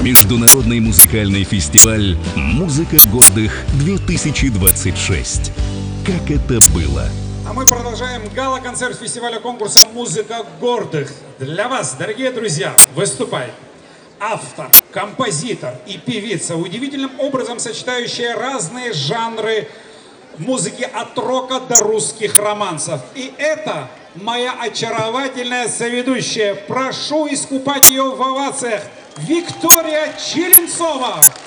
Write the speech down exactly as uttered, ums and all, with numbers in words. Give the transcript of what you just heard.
Международный музыкальный фестиваль «Музыка гордых-две тысячи двадцать шесть». Как это было? А мы продолжаем гала-концерт фестиваля конкурса «Музыка гордых». Для вас, дорогие друзья, выступает автор, композитор и певица, удивительным образом сочетающая разные жанры музыки от рока до русских романсов. И это моя очаровательная соведущая. Прошу искупать ее в овациях. Виктория Черенцова.